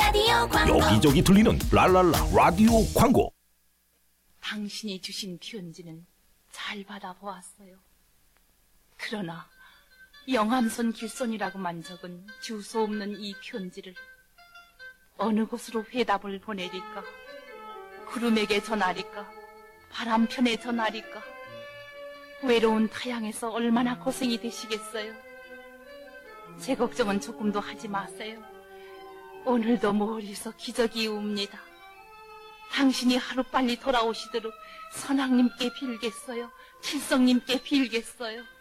라디오 광고. 여기저기 들리는 랄랄라 라디오 광고. 당신이 주신 편지는 잘 받아보았어요. 그러나 영암선 길손이라고만 적은 주소 없는 이 편지를 어느 곳으로 회답을 보내릴까? 구름에게 전하리까? 바람편에 전하리까? 외로운 타향에서 얼마나 고생이 되시겠어요? 제 걱정은 조금도 하지 마세요. 오늘도 멀리서 기적이 옵니다. 당신이 하루빨리 돌아오시도록 선왕님께 빌겠어요. 칠성님께 빌겠어요.